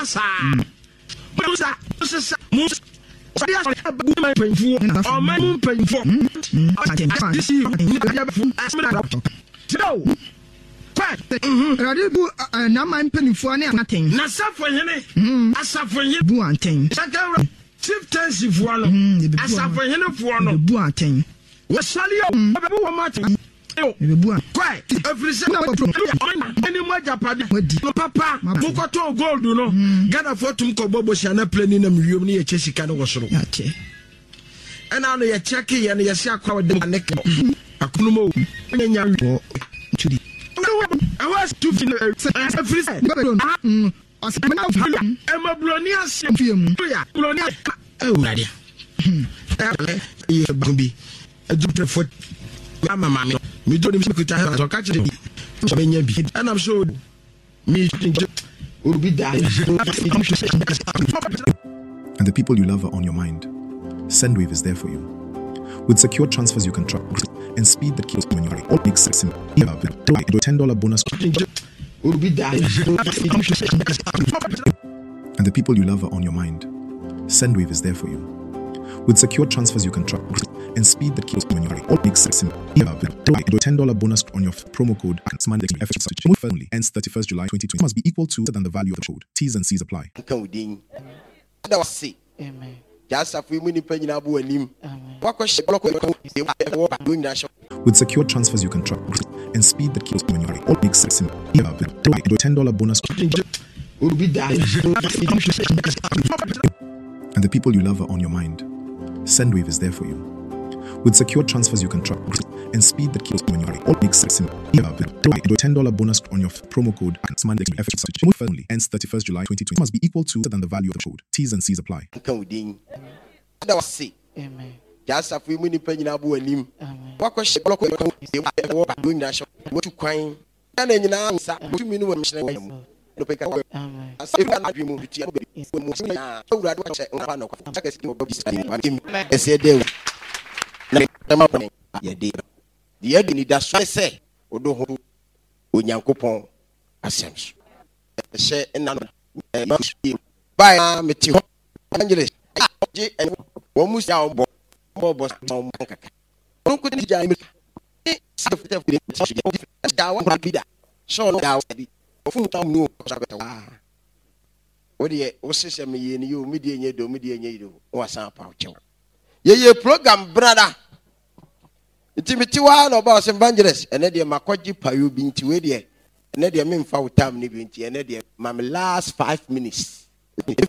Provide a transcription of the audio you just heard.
Yasa. Musa. Or my moon painful. No. Radibu na man penifo ne amaten. Na safo hene. Asafo hene bu anten. Chieftaincy fo no. Asafo hene fo no. Bu anten. Wasali o bebu wo maten. Bu an. Kwai. Everything any more Japan. No papa. Mukoto gold no. Gana for tum ko bobo sha na plani na miwom ne ye chesika no wo soro. Ate. Ena no ye check ye ne ye se akwa de nek. Akunumo. Nya wi. Chudi. I was too thin. Everything. I'm a Blonia Symphony. Blonia. Oh, Nadia. Bambi. A duper foot. Mamma, me don't even put a or catch it. And I'm sure me will be dying. And the people you love are on your mind. Sendwave is there for you. With secure transfers you can track and speed that kills when you are all makes sense. $10 bonus will be dying. And the people you love are on your mind. Sendwave is there for you. With secure transfers you can track and speed that kills when you are all makes sense. $10 bonus on your promo code and Monday FX only ends 31st July 2020 must be equal to than the value of the code. T's and C's apply. Amen. With secure transfers you can track and speed that kills when you are all makes sense. $10 bonus will be dying. And the people you love are on your mind. Sendwave is there for you. With secure transfers you can track and speed that kills when you are all makes sense. $10 bonus on your promo code and Monday FX only ends 31st July 2020 must be equal to than the value of the code. T's and C's apply. Amen. Just a few minutes penny na bu anim. What question block doing that show. What to crime? And then you know, 2 minutes. No pick up. As if I dream of it. I would rather check on a I said, the Eddie that's what I say. Odo Unyankopon Ascension. Say another by Matthew Angeles. And one was down more boss. Don't couldn't jam me. So now, full time no. What do you say? Me and you, media, do, or some pouch. Ye program, brother. Timothy one about evangelist, and then Makoji Payu being to it, and then the mean for time, and then my last 5 minutes.